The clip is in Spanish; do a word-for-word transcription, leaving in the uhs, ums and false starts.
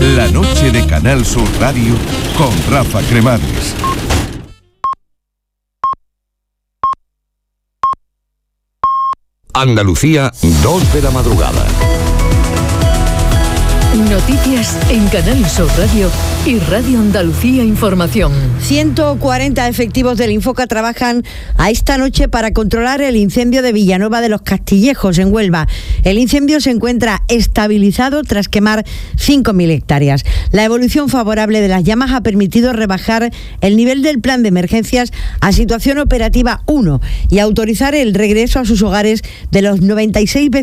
La noche de Canal Sur Radio con Rafa Cremades. Andalucía, dos de la madrugada. Noticias en Canal Sur Radio y Radio Andalucía Información. ciento cuarenta efectivos del Infoca trabajan a esta noche para controlar el incendio de Villanueva de los Castillejos, en Huelva. El incendio se encuentra estabilizado tras quemar cinco mil hectáreas. La evolución favorable de las llamas ha permitido rebajar el nivel del plan de emergencias a situación operativa uno y autorizar el regreso a sus hogares de los noventa y seis vecinos